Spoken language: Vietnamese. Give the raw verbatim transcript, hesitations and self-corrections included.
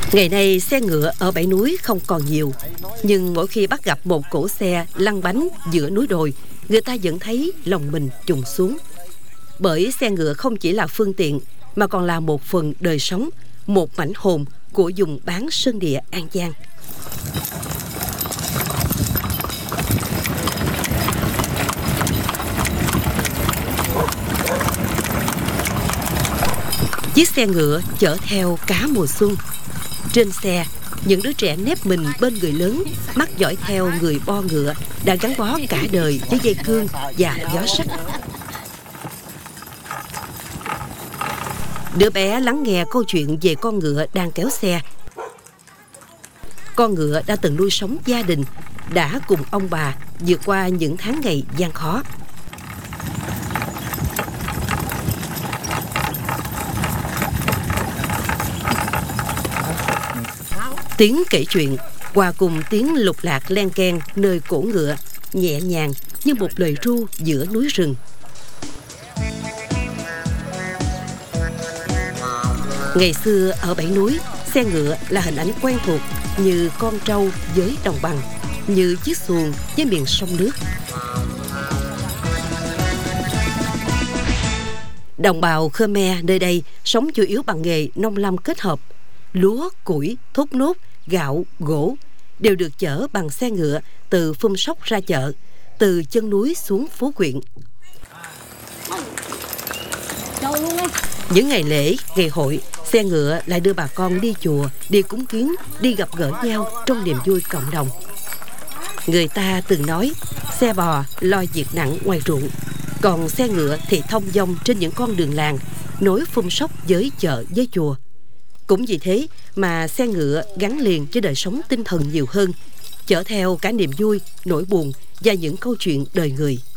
Ngày nay xe ngựa ở Bảy Núi không còn nhiều, nhưng mỗi khi bắt gặp một cỗ xe lăn bánh giữa núi đồi, người ta vẫn thấy lòng mình trùng xuống. Bởi xe ngựa không chỉ là phương tiện, mà còn là một phần đời sống, một mảnh hồn của vùng bán sơn địa An Giang. Chiếc xe ngựa chở theo cả mùa xuân. Trên xe, những đứa trẻ nép mình bên người lớn, mắt dõi theo người bo ngựa đã gắn bó cả đời với dây cương và gió sắt. Đứa bé lắng nghe câu chuyện về con ngựa đang kéo xe. Con ngựa đã từng nuôi sống gia đình, đã cùng ông bà vượt qua những tháng ngày gian khó. Tiếng kể chuyện hòa cùng tiếng lục lạc len keng nơi cổ ngựa, nhẹ nhàng như một lời ru giữa núi rừng. Ngày xưa ở Bảy Núi, xe ngựa là hình ảnh quen thuộc như con trâu với đồng bằng, như chiếc xuồng với miền sông nước. Đồng bào Khmer nơi đây sống chủ yếu bằng nghề nông lâm kết hợp. Lúa, củi, thốt nốt, gạo, gỗ đều được chở bằng xe ngựa từ Phun Sóc ra chợ, từ chân núi xuống Phú Quyện. Những ngày lễ, ngày hội, xe ngựa lại đưa bà con đi chùa, đi cúng kiến, đi gặp gỡ nhau trong niềm vui cộng đồng. Người ta từng nói, xe bò lo việc nặng ngoài ruộng, còn xe ngựa thì thông dong trên những con đường làng, nối Phun Sóc với chợ với chùa. Cũng vì thế mà xe ngựa gắn liền với đời sống tinh thần nhiều hơn, chở theo cả niềm vui, nỗi buồn và những câu chuyện đời người.